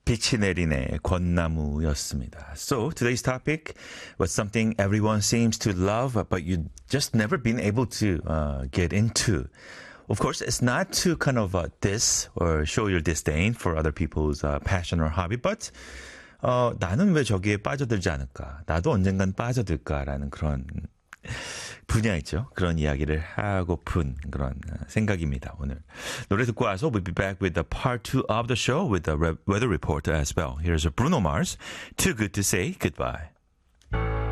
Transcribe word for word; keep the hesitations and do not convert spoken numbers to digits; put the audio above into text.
빛이 내리네 권나무였습니다. So today's topic was something everyone seems to love, but you just never been able to uh, get into. Of course, it's not to kind of uh, diss or show your disdain for other people's uh, passion or hobby, but 어, 나는 왜 저기에 빠져들지 않을까? 나도 언젠간 빠져들까라는 그런 분야 있죠. 그런 이야기를 하고픈 그런 생각입니다. 오늘 노래 듣고 와서 we'll be back with the part two of the show with the weather report as well. Here's Bruno Mars, Too Good to Say Goodbye.